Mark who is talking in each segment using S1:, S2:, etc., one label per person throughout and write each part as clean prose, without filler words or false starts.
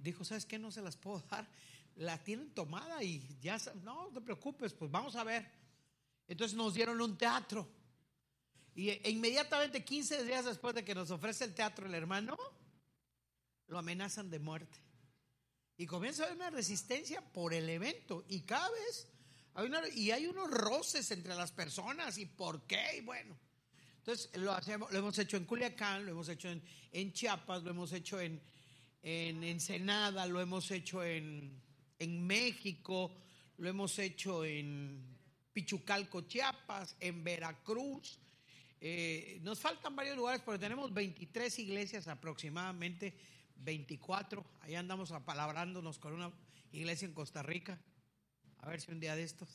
S1: dijo, ¿sabes qué? No se las puedo dar, la tienen tomada y ya, no te preocupes, pues vamos a ver. Entonces nos dieron un teatro e inmediatamente 15 días después de que nos ofrece el teatro el hermano, lo amenazan de muerte. Y comienza a haber una resistencia por el evento. Y cada vez hay unos roces entre las personas. ¿Y por qué? Y bueno, entonces lo hemos hecho en Culiacán, lo hemos hecho en Chiapas, lo hemos hecho en Ensenada, lo hemos hecho en México, lo hemos hecho en Pichucalco, Chiapas, en Veracruz. Nos faltan varios lugares, porque tenemos 23 iglesias aproximadamente, 24. Ahí andamos apalabrándonos con una iglesia en Costa Rica. A ver si un día de estos.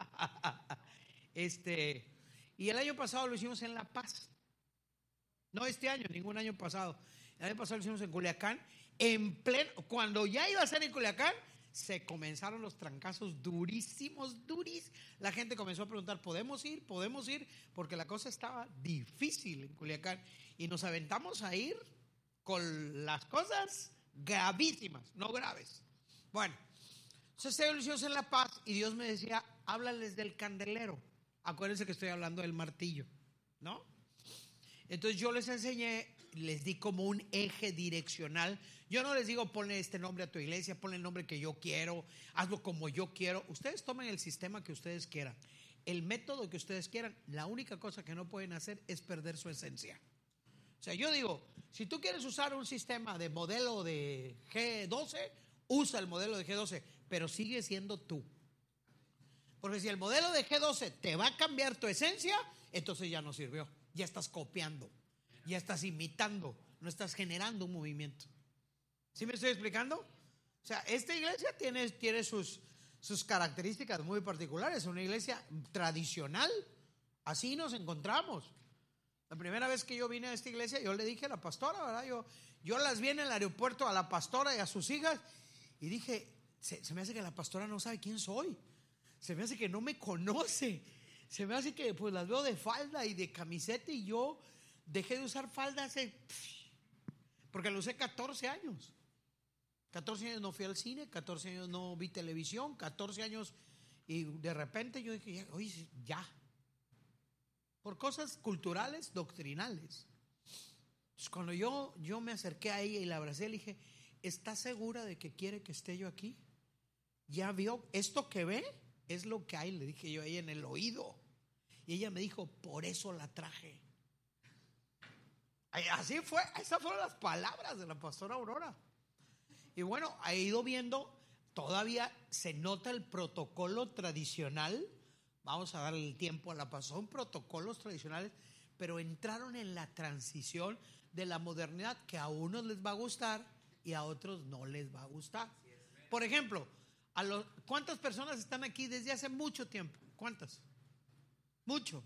S1: Y el año pasado lo hicimos en La Paz. No este año, ningún año pasado. El año pasado lo hicimos en Culiacán. Cuando ya iba a ser en Culiacán, se comenzaron los trancazos durísimos. La gente comenzó a preguntar, ¿podemos ir? Porque la cosa estaba difícil en Culiacán. Y nos aventamos a ir con las cosas gravísimas, no graves. Bueno, entonces lo hicimos en La Paz y Dios me decía, háblales del candelero. Acuérdense que estoy hablando del martillo, ¿no? Entonces yo les enseñé, les di como un eje direccional. Yo no les digo, ponle este nombre a tu iglesia, ponle el nombre que yo quiero, hazlo como yo quiero. Ustedes tomen el sistema que ustedes quieran, el método que ustedes quieran. La única cosa que no pueden hacer es perder su esencia. O sea, yo digo, si tú quieres usar un sistema de modelo de G12, usa el modelo de G12, pero sigue siendo tú. Porque si el modelo de G12 te va a cambiar tu esencia, entonces ya no sirvió. Ya estás copiando, ya estás imitando, no estás generando un movimiento. ¿Sí me estoy explicando? O sea, esta iglesia tiene sus características muy particulares. Una iglesia tradicional, así nos encontramos. La primera vez que yo vine a esta iglesia, yo le dije a la pastora, ¿verdad? Yo las vi en el aeropuerto a la pastora y a sus hijas y dije, se me hace que la pastora no sabe quién soy. Se me hace que no me conoce. Se me hace que pues las veo de falda y de camiseta, y yo dejé de usar falda porque lo usé 14 años. 14 años no fui al cine, 14 años no vi televisión, 14 años, y de repente yo dije, oye, ya. Por cosas culturales, doctrinales. Entonces, cuando yo me acerqué a ella y la abracé, le dije, ¿está segura de que quiere que esté yo aquí? ¿Ya vio esto que ve? Es lo que hay, le dije yo a ella en el oído. Y ella me dijo, por eso la traje. Así fue, esas fueron las palabras de la pastora Aurora. Y bueno, he ido viendo, todavía se nota el protocolo tradicional. Vamos a darle el tiempo a la pastora. Son protocolos tradicionales, pero entraron en la transición de la modernidad, que a unos les va a gustar y a otros no les va a gustar. Por ejemplo, ¿cuántas personas están aquí desde hace mucho tiempo? ¿Cuántas? Mucho.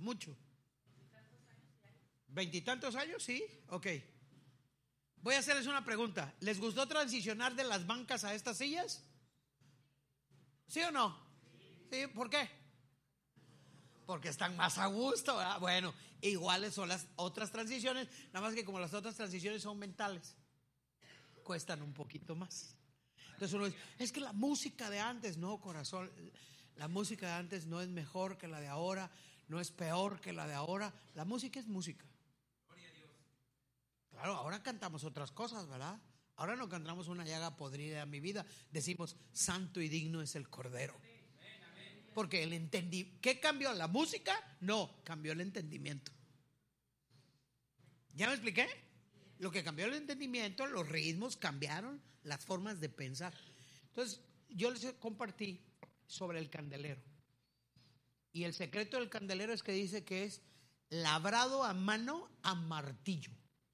S1: ¿Veintitantos años? Sí, ok. Voy a hacerles una pregunta. ¿Les gustó transicionar de las bancas a estas sillas? ¿Sí o no? Sí, ¿por qué? Porque están más a gusto, ¿verdad? Bueno, iguales son las otras transiciones, nada más que como las otras transiciones son mentales, cuestan un poquito más. Entonces uno dice, es que la música de antes, no, corazón, la música de antes no es mejor que la de ahora, no es peor que la de ahora. La música es música. Gloria a Dios. Claro, ahora cantamos otras cosas, ¿verdad? Ahora no cantamos una llaga podrida en mi vida, decimos, santo y digno es el Cordero. Porque ¿qué cambió? ¿La música? No, cambió el entendimiento. ¿Ya me expliqué? Lo que cambió el entendimiento, los ritmos cambiaron, las formas de pensar. Entonces, yo les compartí sobre el candelero. Y el secreto del candelero es que dice que es labrado a mano a martillo.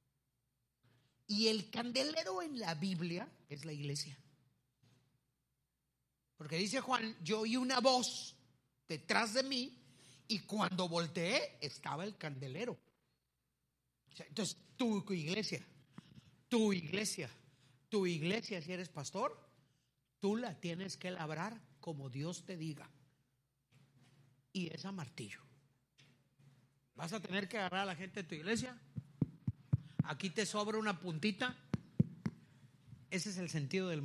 S1: Y el candelero en la Biblia es la iglesia. Porque dice Juan, yo oí una voz detrás de mí y cuando volteé estaba el candelero. O sea, entonces, tu iglesia, si eres pastor, tú la tienes que labrar como Dios te diga. Y es a martillo. Vas a tener que agarrar a la gente de tu iglesia. Aquí te sobra una puntita. Ese es el sentido del